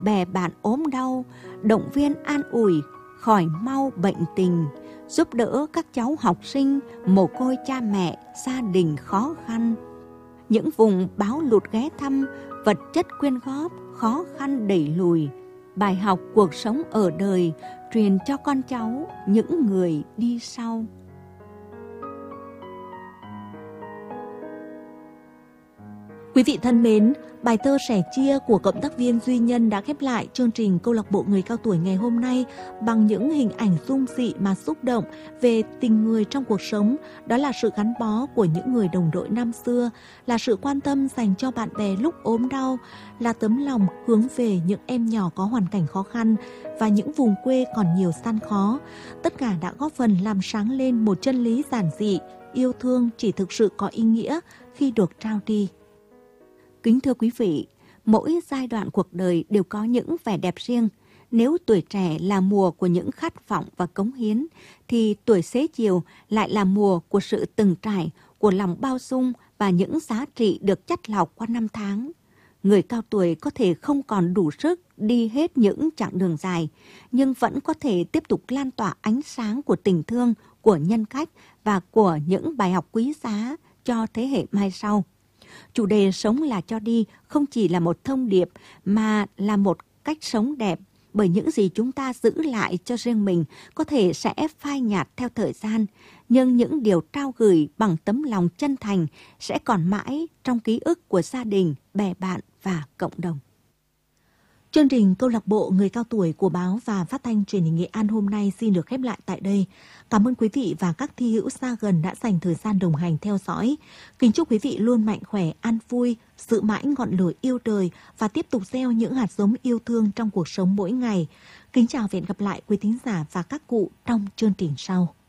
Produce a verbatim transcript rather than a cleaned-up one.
bè bạn ốm đau, động viên an ủi, khỏi mau bệnh tình, giúp đỡ các cháu học sinh, mồ côi cha mẹ, gia đình khó khăn. Những vùng bão lụt ghé thăm, vật chất quyên góp, khó khăn đẩy lùi. Bài học cuộc sống ở đời truyền cho con cháu những người đi sau. Quý vị thân mến, bài thơ sẻ chia của cộng tác viên Duy Nhân đã khép lại chương trình Câu lạc bộ người cao tuổi ngày hôm nay bằng những hình ảnh dung dị mà xúc động về tình người trong cuộc sống. Đó là sự gắn bó của những người đồng đội năm xưa, là sự quan tâm dành cho bạn bè lúc ốm đau, là tấm lòng hướng về những em nhỏ có hoàn cảnh khó khăn và những vùng quê còn nhiều gian khó. Tất cả đã góp phần làm sáng lên một chân lý giản dị: yêu thương chỉ thực sự có ý nghĩa khi được trao đi. Kính thưa quý vị, mỗi giai đoạn cuộc đời đều có những vẻ đẹp riêng. Nếu tuổi trẻ là mùa của những khát vọng và cống hiến, thì tuổi xế chiều lại là mùa của sự từng trải, của lòng bao dung và những giá trị được chắt lọc qua năm tháng. Người cao tuổi có thể không còn đủ sức đi hết những chặng đường dài, nhưng vẫn có thể tiếp tục lan tỏa ánh sáng của tình thương, của nhân cách và của những bài học quý giá cho thế hệ mai sau. Chủ đề Sống là cho đi không chỉ là một thông điệp mà là một cách sống đẹp, bởi những gì chúng ta giữ lại cho riêng mình có thể sẽ phai nhạt theo thời gian, nhưng những điều trao gửi bằng tấm lòng chân thành sẽ còn mãi trong ký ức của gia đình, bè bạn và cộng đồng. Chương trình Câu lạc bộ người cao tuổi của báo và phát thanh truyền hình Nghệ An hôm nay xin được khép lại tại đây. Cảm ơn quý vị và các thi hữu xa gần đã dành thời gian đồng hành theo dõi. Kính chúc quý vị luôn mạnh khỏe, an vui, giữ mãi ngọn lửa yêu đời và tiếp tục gieo những hạt giống yêu thương trong cuộc sống mỗi ngày. Kính chào và hẹn gặp lại quý thính giả và các cụ trong chương trình sau.